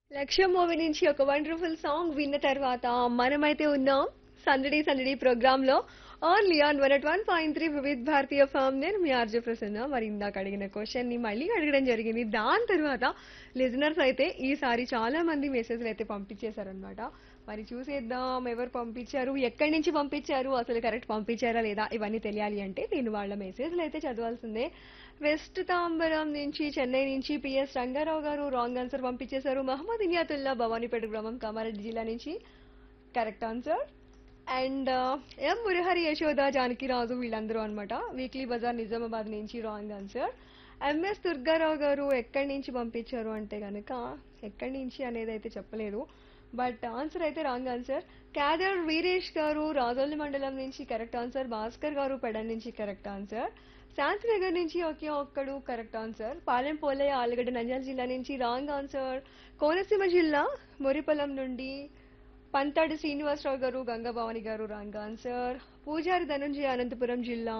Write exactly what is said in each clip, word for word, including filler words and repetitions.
లక్ష్యం మూవీ నుంచి ఒక వండర్ఫుల్ సాంగ్ విన్న తర్వాత మనమైతే ఉన్నాం సందడి సందడి ప్రోగ్రామ్ లో only on one at one point three Vividh Bharatiya form. నేను మీ ఆర్జే ప్రసన్న. మరి ఇందాక అడిగిన క్వశ్చన్ ని మళ్ళీ అడగడం జరిగింది. దాని తర్వాత లిజనర్స్ అయితే ఈసారి చాలా మంది మెసేజ్లు అయితే పంపించేశారనమాట. మరి చూసేద్దాం ఎవరు పంపించారు, ఎక్కడి నుంచి పంపించారు, అసలు కరెక్ట్ పంపించారా లేదా ఇవన్నీ తెలియాలి అంటే నేను వాళ్ళ మెసేజ్లు అయితే చదవాల్సిందే. వెస్ట్ తాంబరం నుంచి చెన్నై నుంచి పిఎస్ రంగారావు గారు రాంగ్ ఆన్సర్ పంపించేశారు. మహమ్మద్ ఇనియాతుల్లా భవానీపేట గ్రామం కామారెడ్డి జిల్లా నుంచి correct answer. And M Murahari Yashoda Janakiraju వీళ్ళందరూ అన్నమాట. వీక్లీ బజార్ నిజామాబాద్ నుంచి రాంగ్ ఆన్సర్. ఎంఎస్ దుర్గారావు గారు ఎక్కడి నుంచి పంపించారు అంటే కనుక ఎక్కడి నుంచి అనేది అయితే చెప్పలేదు, బట్ ఆన్సర్ అయితే రాంగ్ ఆన్సర్. క్యాదర్ వీరేష్ గారు రాజోలి మండలం నుంచి కరెక్ట్ ఆన్సర్. భాస్కర్ గారు పెడన్ నుంచి కరెక్ట్ ఆన్సర్. శాంతినగర్ నుంచి ఒకే ఒక్కడు కరెక్ట్ ఆన్సర్. పాలెం పోలయ్య ఆలగడ్డ నంద్యాల జిల్లా నుంచి రాంగ్ ఆన్సర్. కోనసీమ జిల్లా మొరిపొలం నుండి పంతాడి శ్రీనివాసరావు గారు గంగాభవాని గారు రాంగ్ ఆన్సర్. పూజారి ధనుంజయ అనంతపురం జిల్లా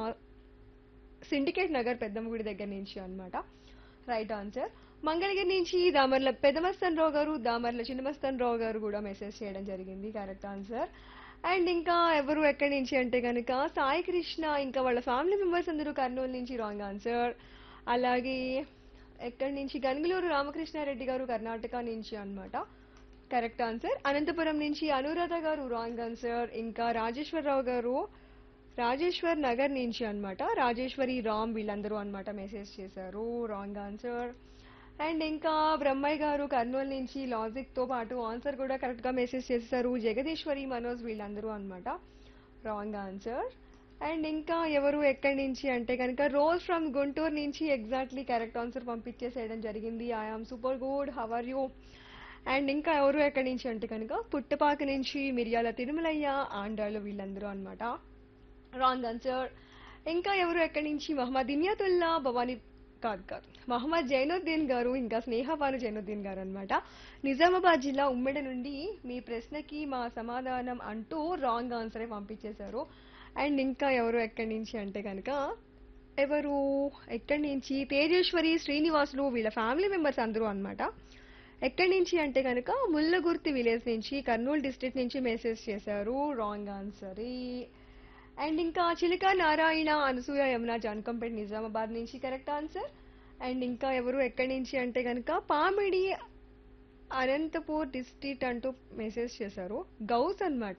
సిండికేట్ నగర్ పెద్దమ్మగుడి దగ్గర నుంచి అన్నమాట రైట్ ఆన్సర్. మంగళగిరి నుంచి దామర్ల పెదమస్తన్ రావు గారు దామర్ల చిన్నమస్తన్ రావు గారు కూడా మెసేజ్ చేయడం జరిగింది కరెక్ట్ ఆన్సర్. అండ్ ఇంకా ఎవరు ఎక్కడి నుంచి అంటే కనుక సాయి కృష్ణ ఇంకా వాళ్ళ ఫ్యామిలీ మెంబర్స్ అందరూ కర్నూలు నుంచి రాంగ్ ఆన్సర్. అలాగే ఎక్కడి నుంచి గనుగులూరు రామకృష్ణారెడ్డి గారు కర్ణాటక నుంచి అన్నమాట కరెక్ట్ ఆన్సర్. అనంతపురం నుంచి అనురాధ గారు రాంగ్ ఆన్సర్. ఇంకా రాజేశ్వరరావు గారు రాజేశ్వర్ నగర్ నుంచి అన్నమాట రాజేశ్వరి రామ్ వీళ్ళందరూ అన్నమాట మెసేజ్ చేశారు రాంగ్ ఆన్సర్. అండ్ ఇంకా బ్రహ్మయ్య గారు కర్నూలు నుంచి లాజిక్ తో పాటు ఆన్సర్ కూడా కరెక్ట్ గా మెసేజ్ చేశారు. జగదీశ్వరి మనోజ్ వీళ్ళందరూ అన్నమాట రాంగ్ ఆన్సర్. అండ్ ఇంకా ఎవరు ఎక్కడి నుంచి అంటే కనుక రోజ్ ఫ్రమ్ గుంటూరు నుంచి ఎగ్జాక్ట్లీ కరెక్ట్ ఆన్సర్ పంపించేసేయడం జరిగింది. I am super good, how are you. And ఇంకా ఎవరు ఎక్కడి నుంచి అంటే కనుక పుట్టపాక నుంచి మిరియాల తిరుమలయ్య ఆంధ్రాలో వీళ్ళందరూ అన్నమాట రాంగ్ ఆన్సర్. ఇంకా ఎవరు ఎక్కడి నుంచి మహమ్మద్ ఇనియాతుల్లా భవానీ కాదు కాదు మహమ్మద్ జైనుద్దీన్ గారు ఇంకా స్నేహపాను జైనుద్దీన్ గారు అన్నమాట నిజామాబాద్ జిల్లా ఉమ్మడి నుండి మీ ప్రశ్నకి మా సమాధానం అంటూ రాంగ్ ఆన్సరే పంపించేశారు. అండ్ ఇంకా ఎవరు ఎక్కడి నుంచి అంటే కనుక ఎవరు ఎక్కడి నుంచి తేజేశ్వరి శ్రీనివాసులు వీళ్ళ ఫ్యామిలీ మెంబర్స్ అందరూ అన్నమాట ఎక్కడి నుంచి అంటే కనుక ముల్లగుర్తి విలేజ్ నుంచి కర్నూలు డిస్ట్రిక్ట్ నుంచి మెసేజ్ చేశారు రాంగ్ ఆన్సర్. అండ్ ఇంకా చిలక నారాయణ అనసూయ యమున జాన్కంపేట్ నిజామాబాద్ నుంచి కరెక్ట్ ఆన్సర్. అండ్ ఇంకా ఎవరు ఎక్కడి నుంచి అంటే కనుక పామిడి అనంతపూర్ డిస్ట్రిక్ట్ అంటూ మెసేజ్ చేశారు గౌస్ అన్నమాట.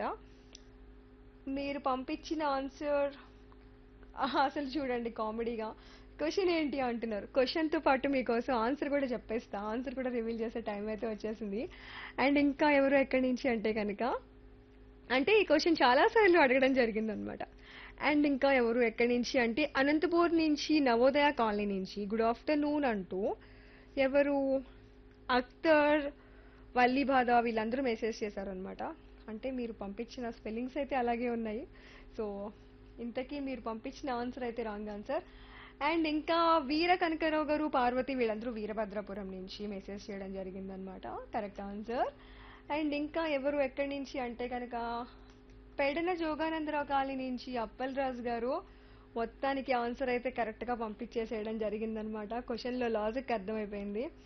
మీరు పంపించిన ఆన్సర్ అసలు చూడండి కామెడీగా క్వశ్చన్ ఏంటి అంటున్నారు. క్వశ్చన్ తో పాటు మీకోసం ఆన్సర్ కూడా చెప్పేస్తా, ఆన్సర్ కూడా రివీల్ చేసే టైం అయితే వచ్చేసింది. అండ్ ఇంకా ఎవరు ఎక్కడి నుంచి అంటే కనుక అంటే ఈ క్వశ్చన్ చాలా సార్లు అడగడం జరిగింది అనమాట. అండ్ ఇంకా ఎవరు ఎక్కడి నుంచి అంటే అనంతపూర్ నుంచి నవోదయ కాలనీ నుంచి గుడ్ ఆఫ్టర్నూన్ అంటూ ఎవరు అఖ్తర్ వల్లీబాధ వీళ్ళందరూ మెసేజ్ చేశారనమాట. అంటే మీరు పంపించిన స్పెల్లింగ్స్ అయితే అలాగే ఉన్నాయి. సో ఇంతకీ మీరు పంపించిన ఆన్సర్ అయితే రాంగ్ ఆన్సర్. అండ్ ఇంకా వీర కనకరావు గారు పార్వతి వీళ్ళందరూ వీరభద్రపురం నుంచి మెసేజ్ చేయడం జరిగిందనమాట కరెక్ట్ ఆన్సర్. అండ్ ఇంకా ఎవరు ఎక్కడి నుంచి అంటే కనుక పెడన జోగానందరావు కాలనీ నుంచి అప్పల్ రాజు గారు మొత్తానికి ఆన్సర్ అయితే కరెక్ట్ గా పంపించేసేయడం జరిగిందనమాట. క్వశ్చన్ లో లాజిక్ అర్థమైపోయింది.